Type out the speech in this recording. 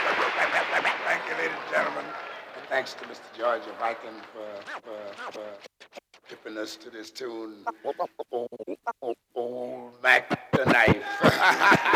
Thank you, ladies and gentlemen. And thanks to Mr. George Viking for tipping us to this tune.